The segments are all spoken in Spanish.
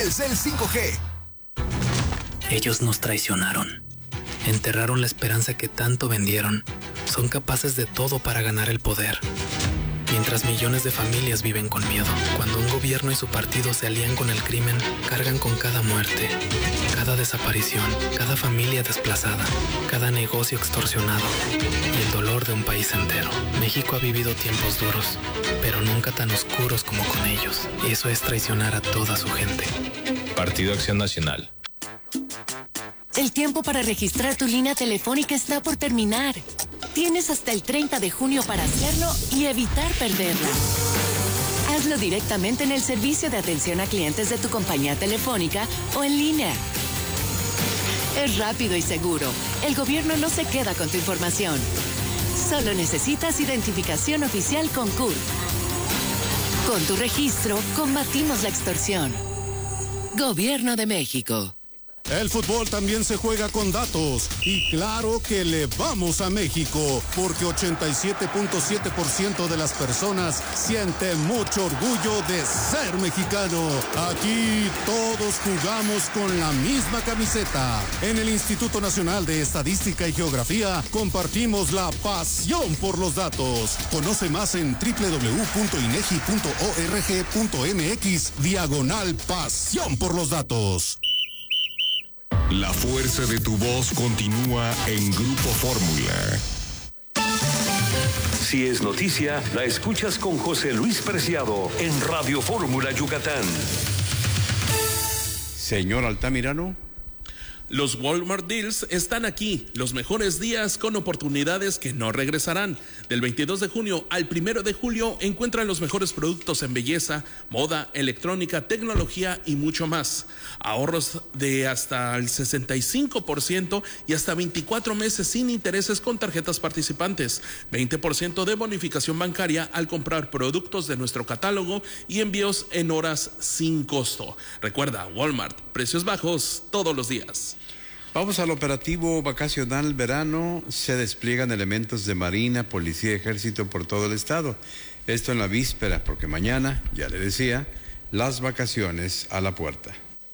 Telcel 5G. Ellos nos traicionaron. Enterraron la esperanza que tanto vendieron. Son capaces de todo para ganar el poder. Mientras millones de familias viven con miedo. Cuando un gobierno y su partido se alían con el crimen, cargan con cada muerte, cada desaparición, cada familia desplazada, cada negocio extorsionado y el dolor de un país entero. México ha vivido tiempos duros, pero nunca tan oscuros como con ellos. Y eso es traicionar a toda su gente. Partido Acción Nacional. El tiempo para registrar tu línea telefónica está por terminar. Tienes hasta el 30 de junio para hacerlo y evitar perderla. Hazlo directamente en el servicio de atención a clientes de tu compañía telefónica o en línea. Es rápido y seguro. El gobierno no se queda con tu información. Solo necesitas identificación oficial con CURP. Con tu registro, combatimos la extorsión. Gobierno de México. El fútbol también se juega con datos y claro que le vamos a México porque 87.7% de las personas sienten mucho orgullo de ser mexicano. Aquí todos jugamos con la misma camiseta. En el Instituto Nacional de Estadística y Geografía compartimos la pasión por los datos. Conoce más en www.inegi.org.mx/pasión por los datos. La fuerza de tu voz continúa en Grupo Fórmula. Si es noticia, la escuchas con José Luis Preciado en Radio Fórmula Yucatán. Señor Altamirano. Los Walmart Deals están aquí, los mejores días con oportunidades que no regresarán. Del 22 de junio al 1 de julio encuentra los mejores productos en belleza, moda, electrónica, tecnología y mucho más. Ahorros de hasta el 65% y hasta 24 meses sin intereses con tarjetas participantes. 20% de bonificación bancaria al comprar productos de nuestro catálogo y envíos en horas sin costo. Recuerda, Walmart, precios bajos todos los días. Vamos al operativo vacacional verano. Se despliegan elementos de Marina, Policía y Ejército por todo el estado. Esto en la víspera, porque mañana, ya le decía, las vacaciones a la puerta.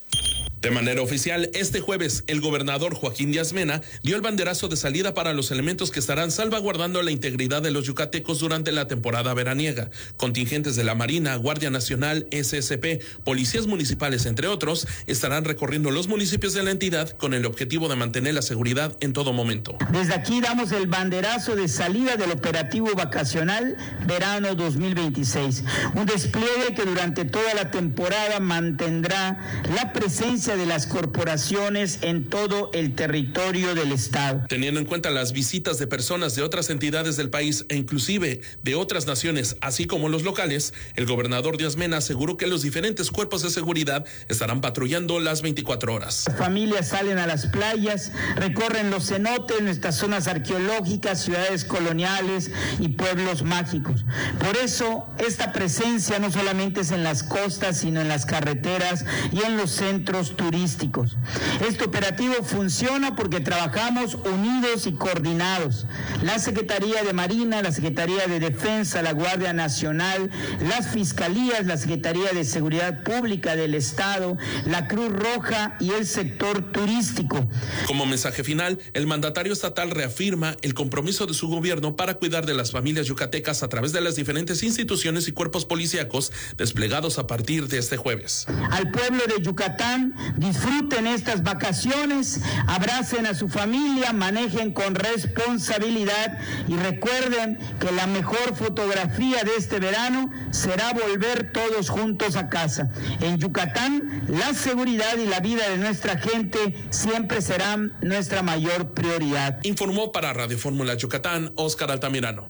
De manera oficial, este jueves, el gobernador Joaquín Díaz Mena dio el banderazo de salida para los elementos que estarán salvaguardando la integridad de los yucatecos durante la temporada veraniega. Contingentes de la Marina, Guardia Nacional, SSP, policías municipales, entre otros, estarán recorriendo los municipios de la entidad con el objetivo de mantener la seguridad en todo momento. Desde aquí damos el banderazo de salida del operativo vacacional verano 2026. Un despliegue que durante toda la temporada mantendrá la presencia de las corporaciones en todo el territorio del estado. Teniendo en cuenta las visitas de personas de otras entidades del país e inclusive de otras naciones, así como los locales, el gobernador Díaz Mena aseguró que los diferentes cuerpos de seguridad estarán patrullando las 24 horas. Las familias salen a las playas, recorren los cenotes, nuestras zonas arqueológicas, ciudades coloniales y pueblos mágicos. Por eso, esta presencia no solamente es en las costas, sino en las carreteras y en los centros turísticos. Este operativo funciona porque trabajamos unidos y coordinados. La Secretaría de Marina, la Secretaría de Defensa, la Guardia Nacional, las Fiscalías, la Secretaría de Seguridad Pública del Estado, la Cruz Roja y el sector turístico. Como mensaje final, el mandatario estatal reafirma el compromiso de su gobierno para cuidar de las familias yucatecas a través de las diferentes instituciones y cuerpos policíacos desplegados a partir de este jueves. Al pueblo de Yucatán, disfruten estas vacaciones, abracen a su familia, manejen con responsabilidad y recuerden que la mejor fotografía de este verano será volver todos juntos a casa. En Yucatán, la seguridad y la vida de nuestra gente siempre serán nuestra mayor prioridad. Informó para Radio Fórmula Yucatán, Óscar Altamirano.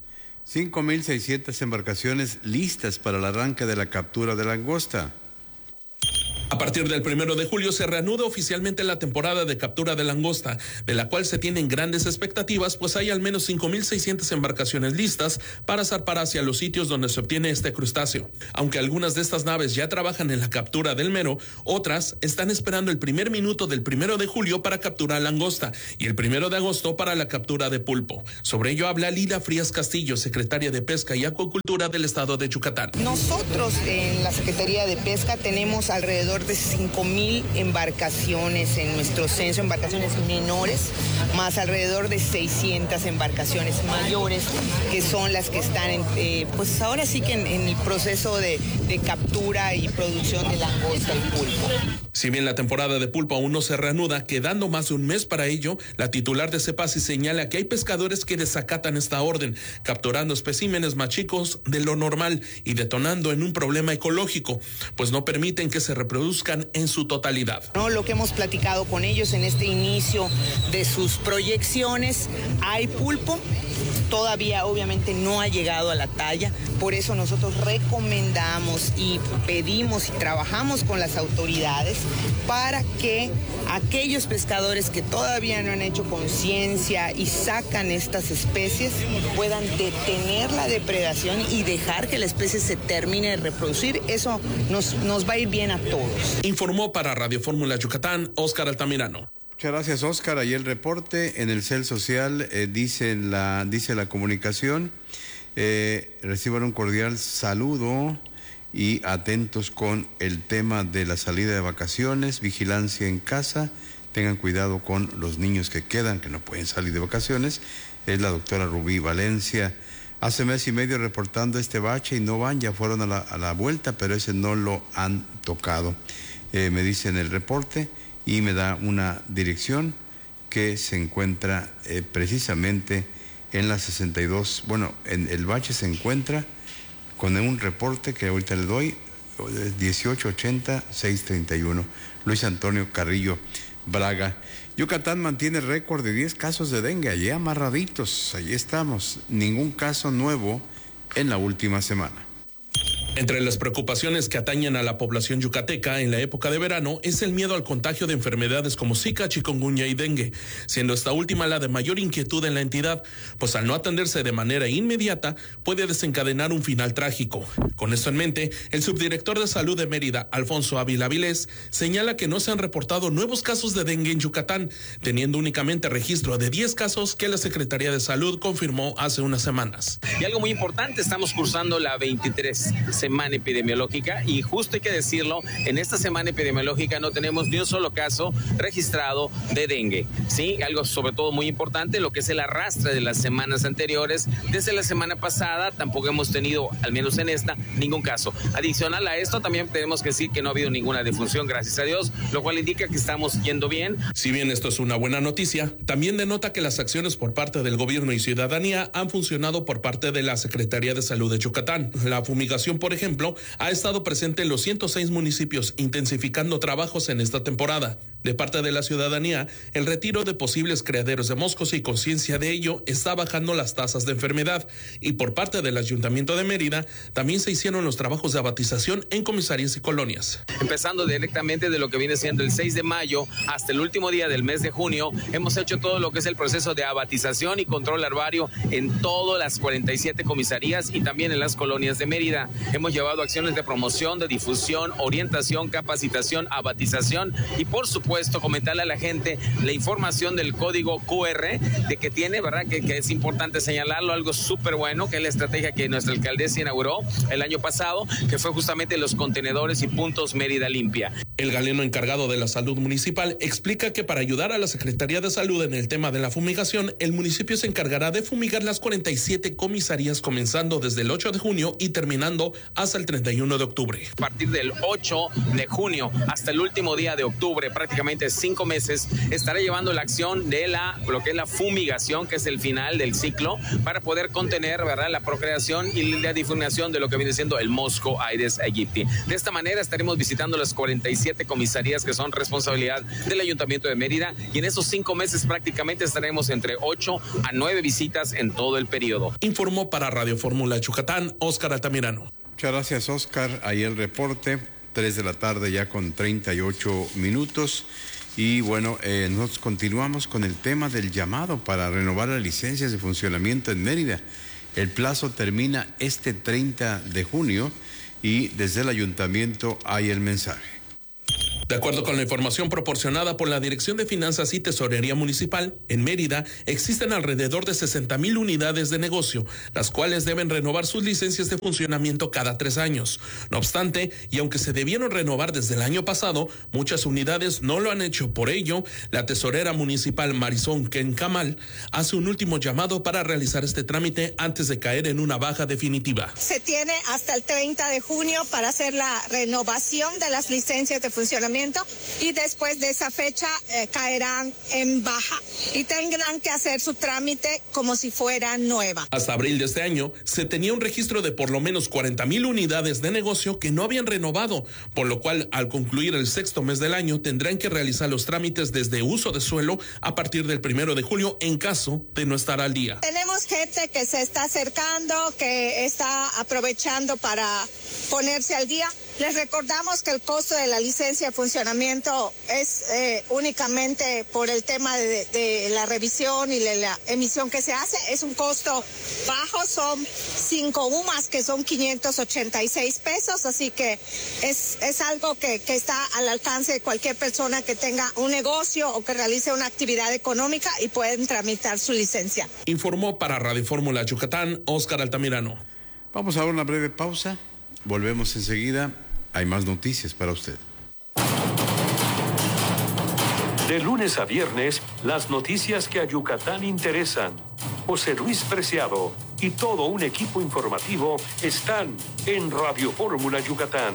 5,600 embarcaciones listas para el arranque de la captura de langosta. A partir del 1 de julio se reanuda oficialmente la temporada de captura de langosta, de la cual se tienen grandes expectativas, pues hay al menos 5,600 embarcaciones listas para zarpar hacia los sitios donde se obtiene este crustáceo. Aunque algunas de estas naves ya trabajan en la captura del mero, otras están esperando el primer minuto del 1 de julio para capturar langosta y el 1 de agosto para la captura de pulpo. Sobre ello habla Lila Frías Castillo, secretaria de Pesca y Acuacultura del estado de Yucatán. Nosotros en la Secretaría de Pesca tenemos alrededor alrededor de 5,000 embarcaciones en nuestro censo, embarcaciones menores, más alrededor de 600 embarcaciones mayores, que son las que están, pues ahora sí que en el proceso de captura y producción de langosta y pulpo. Si bien la temporada de pulpo aún no se reanuda, quedando más de un mes para ello, la titular de CEPASI señala que hay pescadores que desacatan esta orden, capturando especímenes más chicos de lo normal y detonando en un problema ecológico, pues no permiten que se reproduzcan en su totalidad. No, lo que hemos platicado con ellos en este inicio de sus proyecciones, hay pulpo, todavía obviamente no ha llegado a la talla, por eso nosotros recomendamos y pedimos y trabajamos con las autoridades para que aquellos pescadores que todavía no han hecho conciencia y sacan estas especies puedan detener la depredación y dejar que la especie se termine de reproducir. Eso nos va a ir bien a todos. Informó para Radio Fórmula Yucatán, Óscar Altamirano. Muchas gracias, Óscar. Ahí el reporte en el CEL Social dice la comunicación. Reciban un cordial saludo y atentos con el tema de la salida de vacaciones, vigilancia en casa, tengan cuidado con los niños que quedan, que no pueden salir de vacaciones. Es la doctora Rubí Valencia. Hace mes y medio reportando este bache y no van, ya fueron a la vuelta, pero ese no lo han tocado. Me dicen el reporte y me da una dirección que se encuentra precisamente en la 62. Bueno, en el bache se encuentra con un reporte que ahorita le doy, 1880-631. Luis Antonio Carrillo Braga. Yucatán mantiene récord de 10 casos de dengue, allí amarraditos, allí estamos. Ningún caso nuevo en la última semana. Entre las preocupaciones que atañen a la población yucateca en la época de verano es el miedo al contagio de enfermedades como Zika, chikungunya y dengue, siendo esta última la de mayor inquietud en la entidad, pues al no atenderse de manera inmediata puede desencadenar un final trágico. Con esto en mente, el subdirector de Salud de Mérida, Alfonso Ávila Vilés, señala que no se han reportado nuevos casos de dengue en Yucatán, teniendo únicamente registro de 10 casos que la Secretaría de Salud confirmó hace unas semanas. Y algo muy importante, estamos cursando la 23 semana epidemiológica y justo hay que decirlo, en esta semana epidemiológica no tenemos ni un solo caso registrado de dengue, ¿sí? Algo sobre todo muy importante, lo que es el arrastre de las semanas anteriores. Desde la semana pasada tampoco hemos tenido, al menos en esta, ningún caso. Adicional a esto, también tenemos que decir que no ha habido ninguna defunción, gracias a Dios, lo cual indica que estamos yendo bien. Si bien esto es una buena noticia, también denota que las acciones por parte del gobierno y ciudadanía han funcionado por parte de la Secretaría de Salud de Yucatán. La fumigación, por ejemplo, ha estado presente en los 106 municipios, intensificando trabajos en esta temporada. De parte de la ciudadanía, el retiro de posibles criaderos de moscos y conciencia de ello está bajando las tasas de enfermedad. Y por parte del Ayuntamiento de Mérida, también se hicieron los trabajos de abatización en comisarías y colonias. Empezando directamente de lo que viene siendo el 6 de mayo hasta el último día del mes de junio, hemos hecho todo lo que es el proceso de abatización y control larvario en todas las 47 comisarías y también en las colonias de Mérida. Hemos llevado acciones de promoción, de difusión, orientación, capacitación, abatización y por supuesto comentarle a la gente la información del código QR de que tiene, ¿verdad? Que es importante señalarlo, algo súper bueno, que es la estrategia que nuestra alcaldesa inauguró el año pasado, que fue justamente los contenedores y puntos Mérida Limpia. El galeno encargado de la salud municipal explica que para ayudar a la Secretaría de Salud en el tema de la fumigación, el municipio se encargará de fumigar las 47 comisarías comenzando desde el 8 de junio y terminando hasta el 31 de octubre. A partir del 8 de junio hasta el último día de octubre, prácticamente 5 meses, estará llevando la acción de lo que es la fumigación, que es el final del ciclo, para poder contener, ¿verdad?, la procreación y la difuminación de lo que viene siendo el mosco Aedes aegypti. De esta manera estaremos visitando las 47 comisarías que son responsabilidad del Ayuntamiento de Mérida y en esos 5 meses prácticamente estaremos entre 8 a 9 visitas en todo el periodo. Informó para Radio Fórmula Yucatán, Óscar Altamirano. Muchas gracias, Óscar. Ahí el reporte, 3 de la tarde ya con 38 minutos. Y bueno, nosotros continuamos con el tema del llamado para renovar las licencias de funcionamiento en Mérida. El plazo termina este 30 de junio y desde el ayuntamiento hay el mensaje. De acuerdo con la información proporcionada por la Dirección de Finanzas y Tesorería Municipal, en Mérida existen alrededor de 60,000 unidades de negocio, las cuales deben renovar sus licencias de funcionamiento cada 3 años. No obstante, y aunque se debieron renovar desde el año pasado, muchas unidades no lo han hecho. Por ello, la tesorera municipal Marisol Kencamal hace un último llamado para realizar este trámite antes de caer en una baja definitiva. Se tiene hasta el 30 de junio para hacer la renovación de las licencias de funcionamiento y después de esa fecha caerán en baja y tendrán que hacer su trámite como si fuera nueva. Hasta abril de este año se tenía un registro de por lo menos 40,000 unidades de negocio que no habían renovado, por lo cual al concluir el 6º mes del año tendrán que realizar los trámites desde uso de suelo a partir del 1 de julio en caso de no estar al día. Tenemos gente que se está acercando, que está aprovechando para ponerse al día. Les recordamos que el costo de la licencia de funcionamiento es únicamente por el tema de la revisión y de la emisión que se hace. Es un costo bajo, son 5 UMAS que son 586 pesos, así que es algo que está al alcance de cualquier persona que tenga un negocio o que realice una actividad económica y pueden tramitar su licencia. Informó para Radio Fórmula Yucatán, Óscar Altamirano. Vamos a una breve pausa. Volvemos enseguida. Hay más noticias para usted. De lunes a viernes, las noticias que a Yucatán interesan. José Luis Preciado y todo un equipo informativo están en Radio Fórmula Yucatán.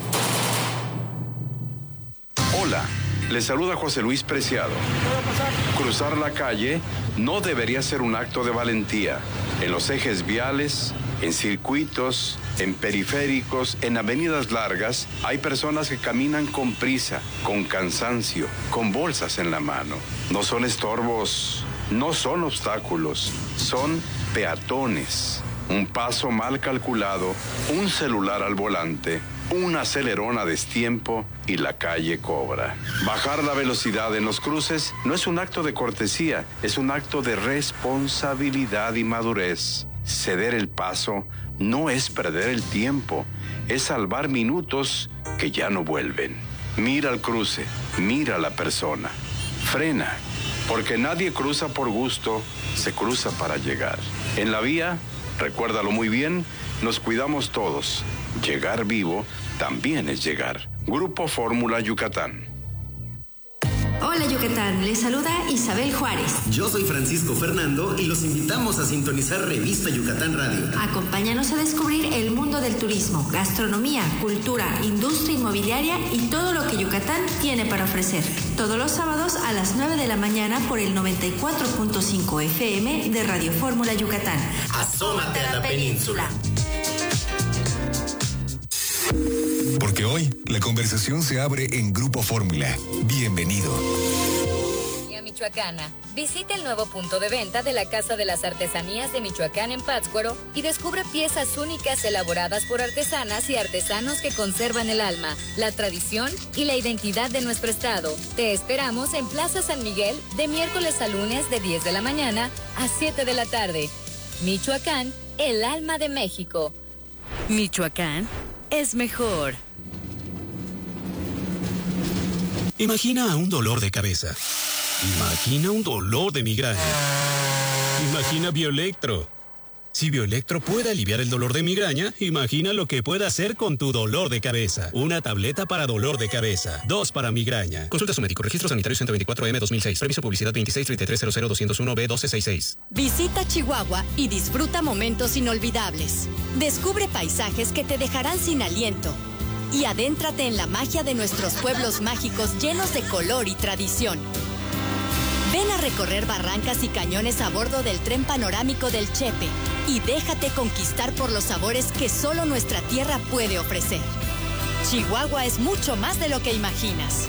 Hola, les saluda José Luis Preciado. Cruzar la calle no debería ser un acto de valentía. En los ejes viales, en circuitos, en periféricos, en avenidas largas, hay personas que caminan con prisa, con cansancio, con bolsas en la mano. No son estorbos, no son obstáculos, son peatones. Un paso mal calculado, un celular al volante, un acelerón a destiempo y la calle cobra. Bajar la velocidad en los cruces no es un acto de cortesía, es un acto de responsabilidad y madurez. Ceder el paso no es perder el tiempo, es salvar minutos que ya no vuelven. Mira el cruce, mira a la persona. Frena, porque nadie cruza por gusto, se cruza para llegar. En la vía, recuérdalo muy bien, nos cuidamos todos. Llegar vivo también es llegar. Grupo Fórmula Yucatán. Hola Yucatán, les saluda Isabel Juárez. Yo soy Francisco Fernando y los invitamos a sintonizar Revista Yucatán Radio. Acompáñanos a descubrir el mundo del turismo, gastronomía, cultura, industria inmobiliaria y todo lo que Yucatán tiene para ofrecer. Todos los sábados a las 9 de la mañana por el 94.5 FM de Radio Fórmula Yucatán. Asómate a la península. Porque hoy la conversación se abre en Grupo Fórmula. Bienvenido. Michoacana. Visita el nuevo punto de venta de la Casa de las Artesanías de Michoacán en Pátzcuaro y descubre piezas únicas elaboradas por artesanas y artesanos que conservan el alma, la tradición y la identidad de nuestro estado. Te esperamos en Plaza San Miguel de miércoles a lunes de 10 de la mañana a 7 de la tarde. Michoacán, el alma de México. Michoacán es mejor. Imagina un dolor de cabeza. Imagina un dolor de migraña. Imagina Bioelectro. Si Bioelectro puede aliviar el dolor de migraña, imagina lo que puede hacer con tu dolor de cabeza. Una tableta para dolor de cabeza. 2 para migraña. Consulta a su médico. Registro sanitario 124M 2006. Previso publicidad 2633000201B1266. Visita Chihuahua y disfruta momentos inolvidables. Descubre paisajes que te dejarán sin aliento. Y adéntrate en la magia de nuestros pueblos mágicos llenos de color y tradición. Ven a recorrer barrancas y cañones a bordo del tren panorámico del Chepe y déjate conquistar por los sabores que solo nuestra tierra puede ofrecer. Chihuahua es mucho más de lo que imaginas.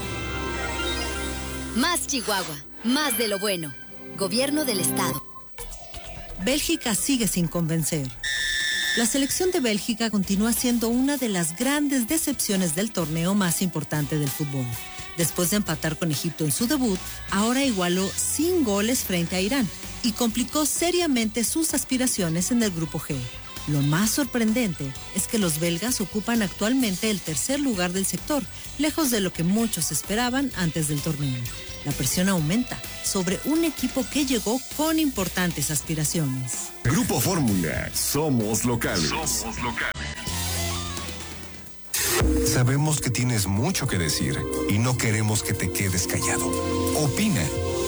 Más Chihuahua, más de lo bueno. Gobierno del Estado. Bélgica sigue sin convencer. La selección de Bélgica continúa siendo una de las grandes decepciones del torneo más importante del fútbol. Después de empatar con Egipto en su debut, ahora igualó sin goles frente a Irán y complicó seriamente sus aspiraciones en el Grupo G. Lo más sorprendente es que los belgas ocupan actualmente el tercer lugar del sector, lejos de lo que muchos esperaban antes del torneo. La presión aumenta sobre un equipo que llegó con importantes aspiraciones. Grupo Fórmula, somos locales. Sabemos que tienes mucho que decir y no queremos que te quedes callado. Opina.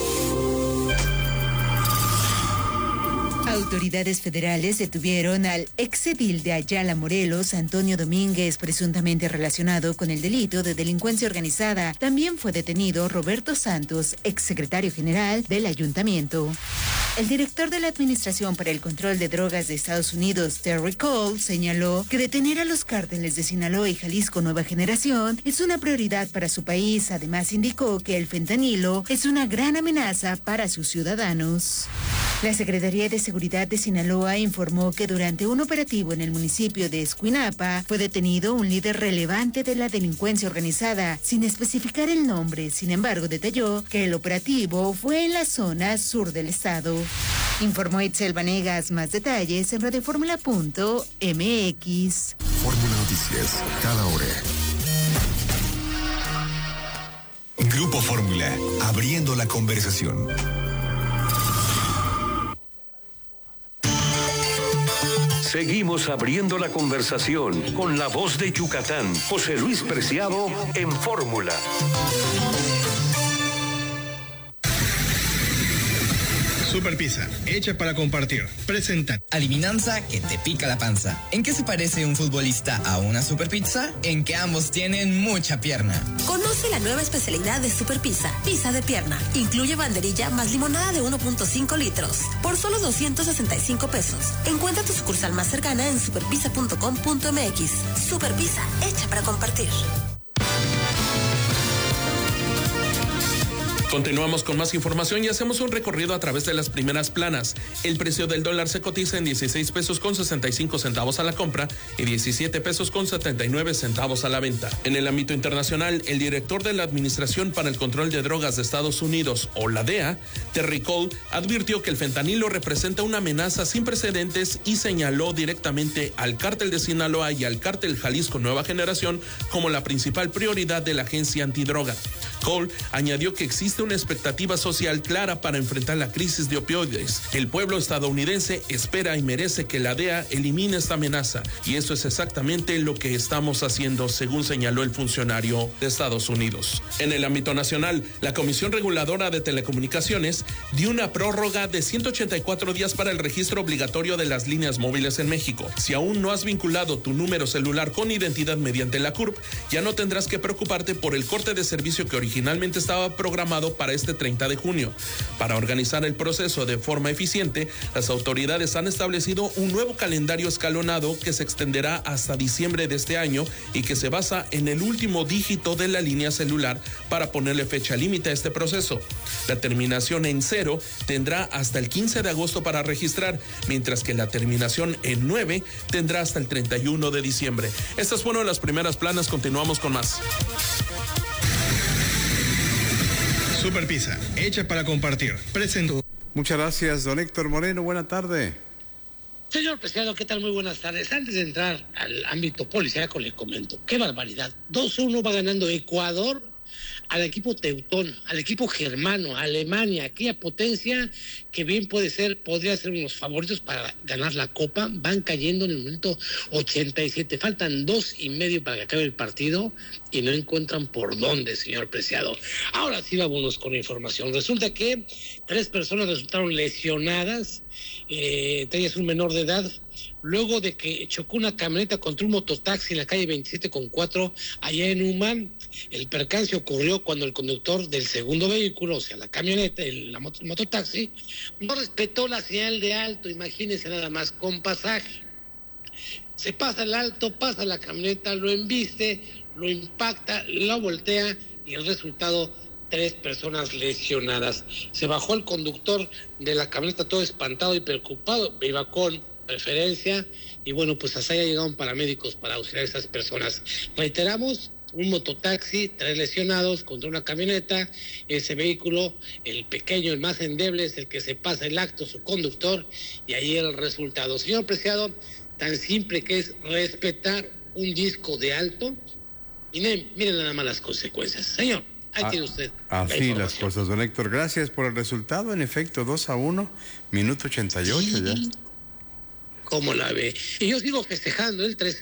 Autoridades federales detuvieron al exedil de Ayala, Morelos, Antonio Domínguez, presuntamente relacionado con el delito de delincuencia organizada. También fue detenido Roberto Santos, exsecretario general del ayuntamiento. El director de la Administración para el Control de Drogas de Estados Unidos, Terry Cole, señaló que detener a los cárteles de Sinaloa y Jalisco Nueva Generación es una prioridad para su país. Además, indicó que el fentanilo es una gran amenaza para sus ciudadanos. La Secretaría de Seguridad de Sinaloa informó que durante un operativo en el municipio de Escuinapa fue detenido un líder relevante de la delincuencia organizada, sin especificar el nombre. Sin embargo, detalló que el operativo fue en la zona sur del estado. Informó Itzel Vanegas. Más detalles en radioformula.mx. Fórmula Noticias, cada hora. Grupo Fórmula, abriendo la conversación. Seguimos abriendo la conversación con la voz de Yucatán, José Luis Preciado en Fórmula. Super Pizza, hecha para compartir. Presenta. Adivinanza que te pica la panza. ¿En qué se parece un futbolista a una Super Pizza? En que ambos tienen mucha pierna. Conoce la nueva especialidad de Super Pizza, pizza de pierna. Incluye banderilla más limonada de 1.5 litros. Por solo 265 pesos. Encuentra tu sucursal más cercana en superpizza.com.mx. Super Pizza, hecha para compartir. Continuamos con más información y hacemos un recorrido a través de las primeras planas. El precio del dólar se cotiza en 16 pesos con 65 centavos a la compra y 17 pesos con 79 centavos a la venta. En el ámbito internacional, el director de la Administración para el Control de Drogas de Estados Unidos, o la DEA, Terry Cole, advirtió que el fentanilo representa una amenaza sin precedentes y señaló directamente al cártel de Sinaloa y al cártel Jalisco Nueva Generación como la principal prioridad de la agencia antidroga. Cole añadió que existe una expectativa social clara para enfrentar la crisis de opioides. El pueblo estadounidense espera y merece que la DEA elimine esta amenaza, y eso es exactamente lo que estamos haciendo, según señaló el funcionario de Estados Unidos. En el ámbito nacional, la Comisión Reguladora de Telecomunicaciones dio una prórroga de 184 días para el registro obligatorio de las líneas móviles en México. Si aún no has vinculado tu número celular con identidad mediante la CURP, ya no tendrás que preocuparte por el corte de servicio que originalmente estaba programado para este 30 de junio. Para organizar el proceso de forma eficiente, las autoridades han establecido un nuevo calendario escalonado que se extenderá hasta diciembre de este año y que se basa en el último dígito de la línea celular para ponerle fecha límite a este proceso. La terminación en 0 tendrá hasta el 15 de agosto para registrar, mientras que la terminación en 9 tendrá hasta el 31 de diciembre. Estas fueron las primeras planas, continuamos con más. Super Pizza, hecha para compartir. Presento. Muchas gracias, don Héctor Moreno. Buena tarde. Señor Preciado, ¿qué tal? Muy buenas tardes. Antes de entrar al ámbito policíaco, le comento. ¡Qué barbaridad! 2-1 va ganando Ecuador al equipo teutón, al equipo germano, Alemania, aquella potencia que bien podría ser uno de los favoritos para ganar la Copa. Van cayendo en el minuto 87. Faltan 2:30 para que acabe el partido y no encuentran por dónde, señor Preciado. Ahora sí, vámonos con la información. Resulta que 3 personas resultaron lesionadas, entre ellas un menor de edad, luego de que chocó una camioneta contra un mototaxi en la calle 27/4 allá en Humán. El percance ocurrió cuando el conductor del segundo vehículo, o sea, la camioneta, el mototaxi, no respetó la señal de alto, imagínense nada más, con pasaje. Se pasa el alto, pasa la camioneta, lo embiste, lo impacta, lo voltea y el resultado, 3 personas lesionadas. Se bajó el conductor de la camioneta todo espantado y preocupado, iba con preferencia y bueno, pues hasta allá llegaron paramédicos para auxiliar a esas personas. Reiteramos, un mototaxi, 3 lesionados contra una camioneta. Ese vehículo, el pequeño, el más endeble, es el que se pasa el acto, su conductor, y ahí el resultado. Señor Preciado, tan simple que es respetar un disco de alto. Y miren nada más las consecuencias. Señor, ahí tiene usted. Así las cosas, don Héctor. Gracias por el resultado. En efecto, 2-1, minuto 88 ya. ¿Cómo la ve? Y yo sigo festejando el 13.